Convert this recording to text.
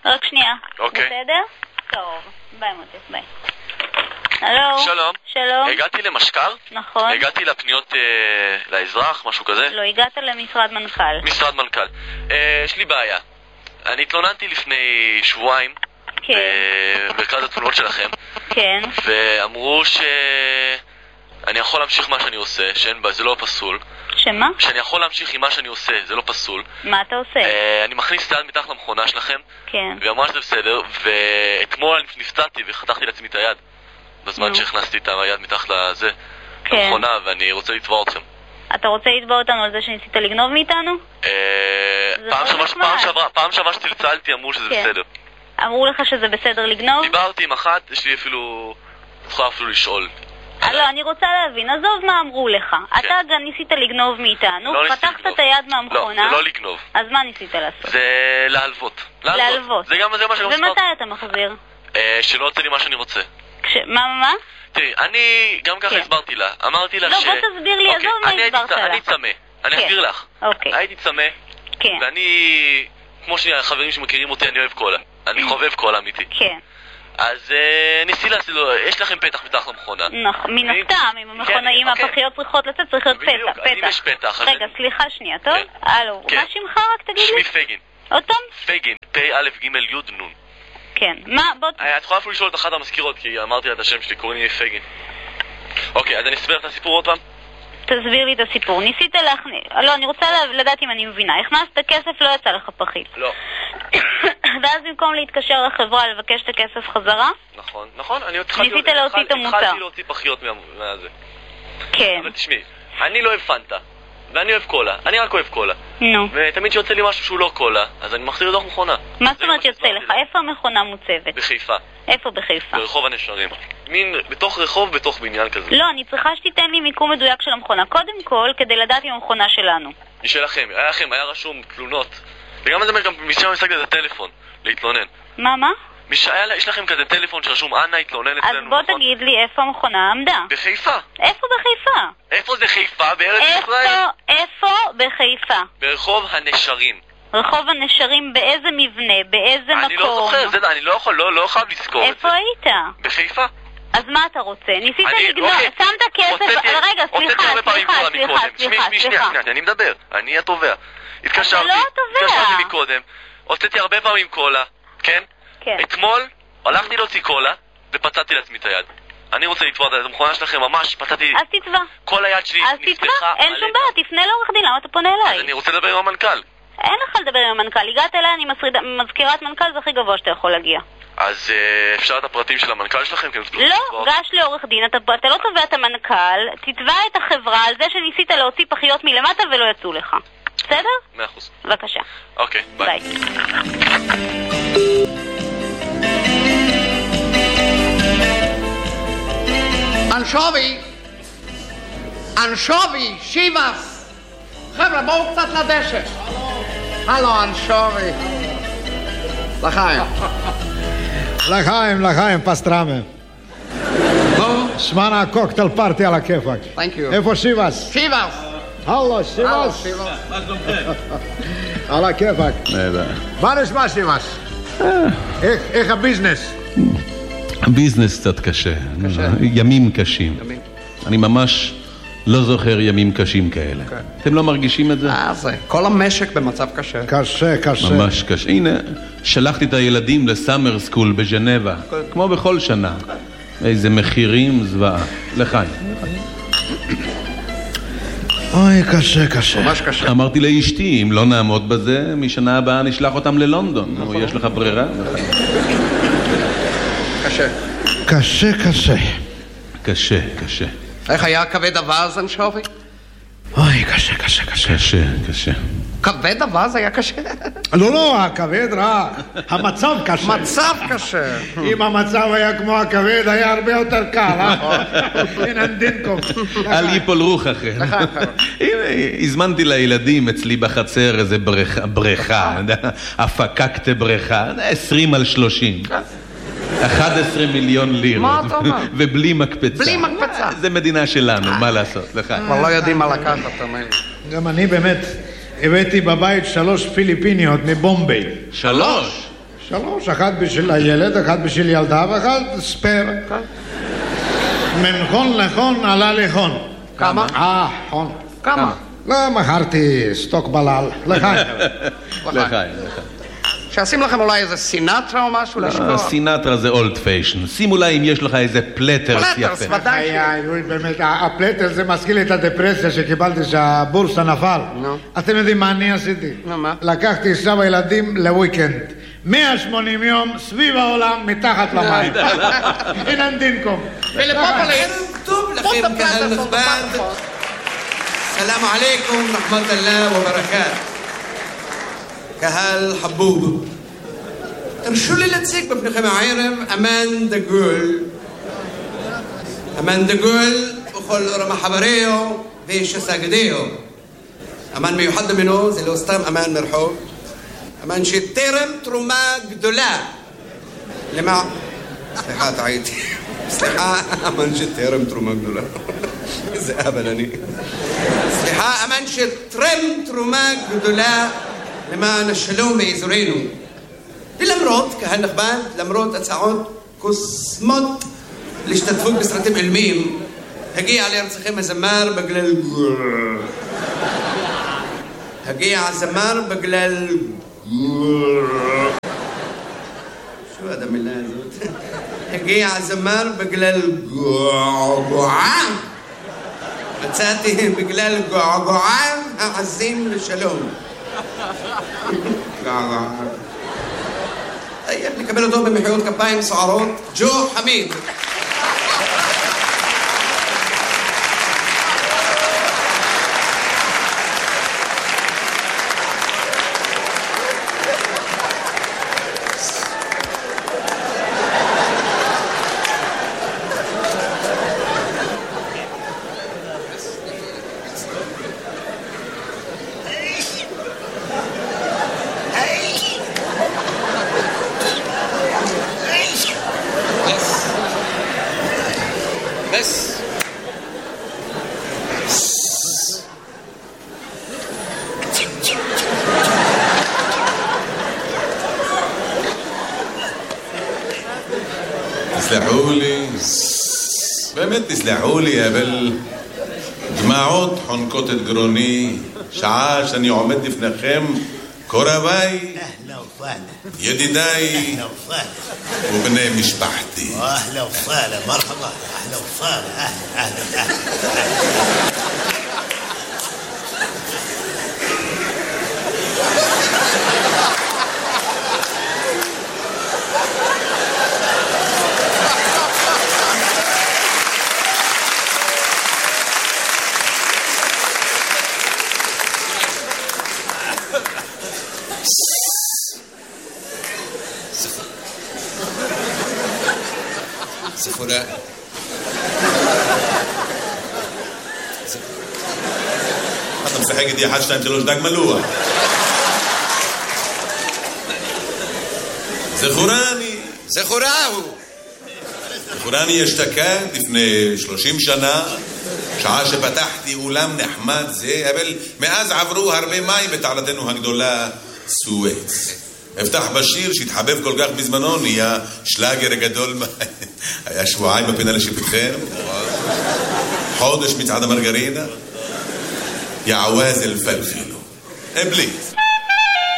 רק שנייה. אוקיי. בסדר? טוב. ביי מוטס, ביי. הלו. שלום. שלום. הגעתי למשקר? נכון. הגעתי לפניות לאזרח, משהו כזה? לא, הגעת למשרד מנכ"ל. משרד מנכ"ל. יש לי בעיה. אני התלוננתי לפני שבועיים. כן. במרכז התלונות שלכם. כן. ואמרו שאני יכול להמשיך מה שאני עושה, זה לא פסול. שמה? שאני יכול להמשיך עם מה שאני עושה, זה לא פסול. מה אתה עושה? אני מכניס את היד מתחת למכונה שלכם. כן. ואמרה שזה בסדר, ואתמול נפצעתי וחתכתי לעצמי את היד בזמן שהכנסתי את היד מתחת לזה, למכונה, ואני רוצה לתבוע אתכם. אתה רוצה לתבוע אותנו על זה שניסית לגנוב מאיתנו? פעם שעברה שצלצלתי אמרו שזה בסדר. אמרו לך שזה בסדר לגנוב? דיברתי עם אחת, יש לי אפילו... יכולה אפילו לשאול. לא, אני רוצה להבין, עזוב מה אמרו לך. אתה גם ניסית לגנוב מאיתנו, פתחת את היד מהמכונה. לא, זה לא לגנוב. אז מה ניסית לעשות? זה להלוות. להלוות. זה גם מה שאני רוצה. ומתי אתה מחזיר? שלא יוצא לי מה שאני רוצה. מה? תראי, אני גם ככה הסברתי לה. אמרתי לה לא, בוא תסביר לי, עזוב מה הסברת לה. אני צמא. אני אסביר לך. הייתי צמא. ואני, כמו שהחברים שמכירים אותי, אני אוהב קולה. אני חובב קולה אמיתי. כן. אז ניסי לעשות, יש לכם פתח מתחת למכונה. נכון, מן הסתם, אם המכונאים הפחיות צריכות לצאת, צריך להיות פתח. בדיוק, אז אם יש פתח. רגע, סליחה שנייה, טוב? הלו, מה שמך רק תגיד לי? שמי פגין. עוד פעם? פגין, פ-א-ג-י-י-נ. כן, מה, בוא... את יכולה אפילו לשאול את אחת המזכירות, כי אמרתי לה את השם שלי, קוראים לי פגין. אוקיי, אז אני אסביר את הסיפור עוד פעם? תסביר לי את הסיפור. ניסית להכניס... לא, אני רוצה לדעת אם אני מבינה. הכנסת כסף, לא יצא לך פחית. לא. ואז במקום להתקשר לחברה לבקש את הכסף חזרה? נכון. ניסית להוציא את המוצר. התחלתי להוציא פחיות מהזה. כן. אבל תשמעי, אני לא אוהב פנטה, ואני אוהב קולה. אני רק אוהב קולה. נו. ותמיד שיוצא לי משהו שהוא לא קולה, אז אני מחזיר לדוח מכונה. מה זאת אומרת יוצא לך? איפה המכונה מוצבת? בחיפה. איפה בחיפה? ברחוב הנשרים. בתוך רחוב, בתוך בניין כזה. לא, אני צריכה שתיתן לי מיקום מדויק של המכונה. קודם כל, כדי לדעת עם המכונה שלנו. היא שלכם, היה רשום תלונות. וגם זה גם משם משחק את הטלפון, להתלונן. מה? יש לכם כזה טלפון שרשום אנה התלונן אצלנו. אז בוא תגיד לי איפה המכונה עמדה. בחיפה. איפה בחיפה? איפה זה חיפה? בארץ ישראל? איפה בחיפה? ברחוב הנשרים. רחוב הנשרים באיזה מבנה? באיזה מקום? אני לא זוכר, אני לא חייב לזכור את זה. איפה היית? בחיפה. אז מה אתה רוצה? ניסית לגנוב, שמת כסף... רגע, סליחה. אני מדבר, אני התובע. אתה לא התובע. מקודם, הוצאתי הרבה פעמים קולה, כן? אתמול הלכתי להוציא קולה ופצעתי לעצמי את היד. אני רוצה לתבוע את המכונה שלכם, ממש פצעתי... אז תתבע. כל היד שלי נפתחה. אז תתבע, אין שום בעיה, תפנה לעורך דין, למה אתה פונה אליי? אז אני רוצה לדבר עם המנכ"ל. אין לך לדבר עם המנכ"ל, הגעת אליי, אני מזכירת מנכ"ל, זה הכי גבוה שאתה יכול להגיע. אז אפשר את הפרטים של המנכ"ל שלכם? לא, גש לעורך דין, אתה לא תובע את המנכ"ל, תתבע את החברה על זה שניסית להוציא פחיות מלמטה ולא יצאו לך. בסדר? 100%. בבקשה. אוקיי, ביי. אנשובי, שיבס. חבר'ה, בואו קצת לדשא. הלו, אנשובי. לחיים, פסטרמה. שמענה קוקטייל פארטי על הכיפק. איפה שיבס? שיבס. הלו, שיבס. מה שלומכם? על הכיפק. נהדר. מה נשמע שיבס? איך הביזנס? הביזנס קצת קשה. ימים קשים. אני ממש לא זוכר ימים קשים כאלה. אתם לא מרגישים את זה? זה. כל המשק במצב קשה. קשה. ממש קשה. הנה, שלחתי את הילדים לסאמר סקול בז'נבה, כמו בכל שנה. איזה מחירים זוועה. לחיים. אוי, קשה. ממש קשה. אמרתי לאשתי, אם לא נעמוד בזה, משנה הבאה נשלח אותם ללונדון. יש לך ברירה? קשה. קשה. איך היה כבד אווז, אנשובי? אוי, קשה. קשה. כבד אווז היה קשה? לא, הכבד רע. המצב קשה. מצב קשה. אם המצב היה כמו הכבד, היה הרבה יותר קל, אין דינקום. אל ייפול רוחכם. הזמנתי לילדים אצלי בחצר איזה בריכה, הפקקת בריכה, 20 על 30. 11 מיליון לירות. מה אתה אומר? ובלי מקפצה. בלי מקפצה. זה מדינה שלנו, מה לעשות? כבר לא יודעים מה לקחת, תאמין. גם אני באמת הבאתי בבית 3 פיליפיניות מבומביי. 3? 3, אחד בשביל הילד, אחד בשביל ילדה ואחד ספר. מנחון לחון עלה לחון. כמה? חון. כמה? לא, מכרתי סטוק בלל. לחיים. לחיים. שעשים לכם אולי איזה סינטרה או משהו לשמוע? סינטרה זה אולד פיישן. שימו לה אם יש לך איזה פלטרס יפה. פלטרס, ודאי ש... באמת, הפלטרס זה מזכיר לי את הדפרסיה שקיבלתי שהבורסה נפל. אתם יודעים מה אני עשיתי? מה? לקחתי סבא ילדים לוויקנד. 180 יום סביב העולם מתחת למים. הנה דינקום. ולפופוליס. טוב לכם קהל נכבד. סלאם עליכום, רחמת אללה וברקאת. קהל חבוב. תרשו לי להציג בפניכם הערב אמן דגול. אמן דגול וכל רמה חבריו ושסגדיו. אמן מיוחד ממנו זה לא סתם אמן מרחוב. אמן שטרם תרומה גדולה. למה? סליחה, טעיתי. סליחה, אמן שטרם תרומה גדולה. איזה אבל אני. סליחה, אמן שטרם תרומה גדולה למען השלום באזורנו. ולמרות, קהל נכבד, למרות הצעות קוסמות להשתתפות בסרטים אילמים, הגיע לארצכם הזמר בגלל... הגיע הזמר בגלל... שו עד המילה הזאת? הגיע הזמר בגלל געגועה. מצאתי בגלל געגועה העזים לשלום. געגועה. נקבל אותו במחיאות כפיים סוערות, ג'ו חמיד. תסלחו לי, באמת תסלחו לי, אבל דמעות חונקות את גרוני, שעה שאני עומד לפניכם, קורביי, ידידיי ובני משפחתי. אהלה וסהלה, מרחבה, אהלה וסהלה, אהלה. ספורה. אתה משחק איתי 1, 2, 3 דג מלוח. זכורני אשתקד לפני 30 שנה, שעה שפתחתי אולם נחמד זה, אבל מאז עברו הרבה מים בתעלתנו הגדולה סואץ. הבטח בשיר שהתחבב כל כך בזמנו, נהיה שלאגר גדול. היה שבועיים בפינה לשיפוטכם, חודש מצעד המרגרינה, יעווז אל פלפילו. בלי